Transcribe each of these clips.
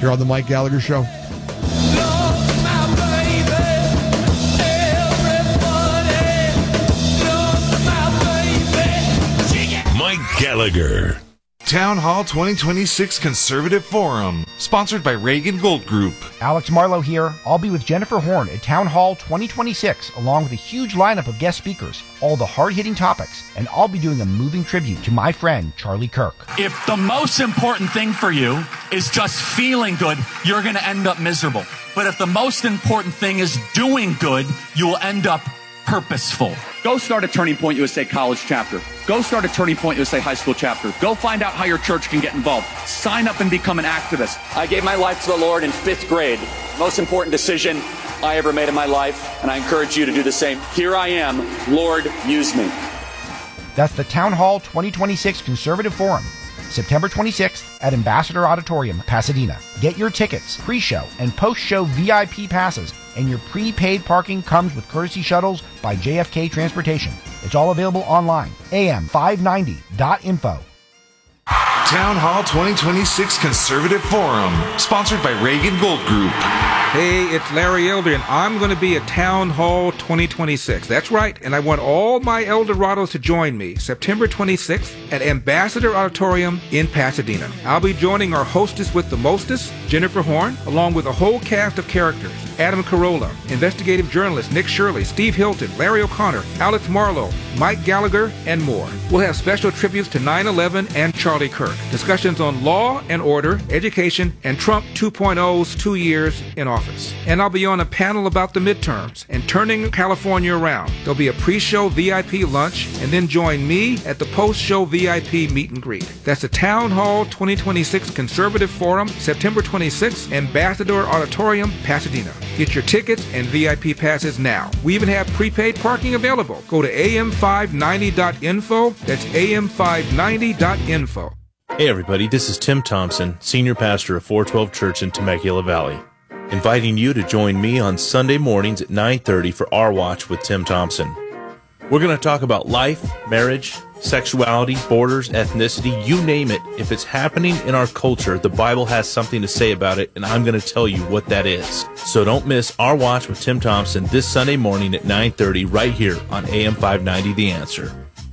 here on the Mike Gallagher Show. Mike Gallagher. Town Hall 2026 Conservative Forum, sponsored by Reagan Gold Group. Alex Marlowe here. I'll be with Jennifer Horn at Town Hall 2026, along with a huge lineup of guest speakers, all the hard-hitting topics, and I'll be doing a moving tribute to my friend, Charlie Kirk. If the most important thing for you is just feeling good, you're going to end up miserable. But if the most important thing is doing good, you will end up purposeful. Go start a Turning Point USA college chapter. Go start a Turning Point USA high school chapter. Go find out how your church can get involved. Sign up and become an activist. I gave my life to the Lord in 5th grade. Most important decision I ever made in my life, and I encourage you to do the same. Here I am. Lord, use me. That's the Town Hall 2026 Conservative Forum, September 26th at Ambassador Auditorium, Pasadena. Get your tickets, pre-show, and post-show VIP passes, and your prepaid parking comes with courtesy shuttles by JFK Transportation. It's all available online, am590.info. Town Hall 2026 Conservative Forum, sponsored by Reagan Gold Group. Hey, it's Larry Elder, and I'm going to be at Town Hall 2026. That's right, and I want all my Eldorados to join me September 26th at Ambassador Auditorium in Pasadena. I'll be joining our hostess with the mostest, Jennifer Horn, along with a whole cast of characters: Adam Carolla, investigative journalist Nick Shirley, Steve Hilton, Larry O'Connor, Alex Marlowe, Mike Gallagher, and more. We'll have special tributes to 9/11 and Charlie Kirk, discussions on law and order, education, and Trump 2.0's 2 years in office. And I'll be on a panel about the midterms and turning California around. There'll be a pre-show VIP lunch, and then join me at the post-show VIP meet and greet. That's the Town Hall 2026 Conservative Forum, September 26th, Ambassador Auditorium, Pasadena. Get your tickets and VIP passes now. We even have prepaid parking available. Go to am590.info. That's am590.info. Hey everybody, this is Tim Thompson, Senior Pastor of 412 Church in Temecula Valley, inviting you to join me on Sunday mornings at 9:30 for Our Watch with Tim Thompson. We're going to talk about life, marriage, sexuality, borders, ethnicity, you name it. If it's happening in our culture, the Bible has something to say about it, and I'm going to tell you what that is. So don't miss Our Watch with Tim Thompson this Sunday morning at 9:30 right here on AM 590 The Answer.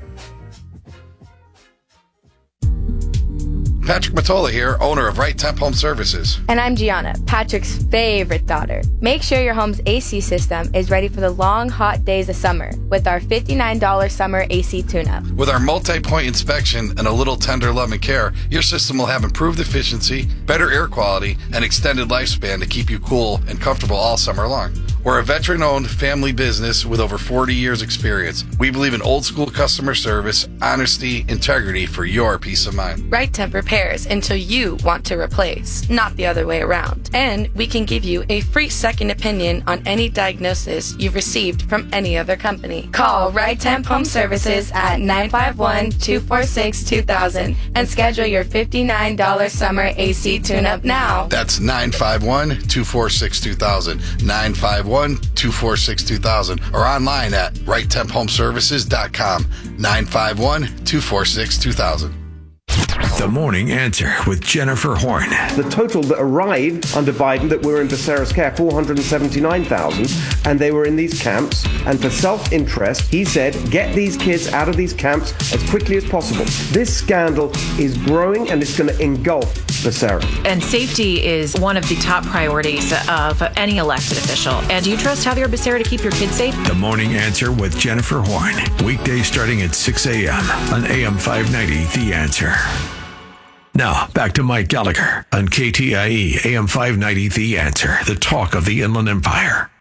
Patrick Matola here, owner of Right Temp Home Services. And I'm Gianna, Patrick's favorite daughter. Make sure your home's AC system is ready for the long, hot days of summer with our $59 summer AC tune-up. With our multi-point inspection and a little tender love and care, your system will have improved efficiency, better air quality, and extended lifespan to keep you cool and comfortable all summer long. We're a veteran-owned family business with over 40 years experience. We believe in old-school customer service, honesty, integrity for your peace of mind. Right Temp repairs until you want to replace, not the other way around. And we can give you a free second opinion on any diagnosis you've received from any other company. Call Right Temp Home Services at 951-246-2000 and schedule your $59 summer AC tune-up now. That's 951-246-2000, 951-246-2000, or online at RightTempHomeservices.com, 951-246-2000. The Morning Answer with Jennifer Horn. The total that arrived under Biden that were in Becerra's care, 479,000, and they were in these camps. And for self-interest, he said, get these kids out of these camps as quickly as possible. This scandal is growing, and it's going to engulf Becerra. And safety is one of the top priorities of any elected official. And do you trust Javier Becerra to keep your kids safe? The Morning Answer with Jennifer Horn. Weekdays starting at 6 a.m. on AM 590, The Answer. Now, back to Mike Gallagher on KTIE AM 590, The Answer, the talk of the Inland Empire.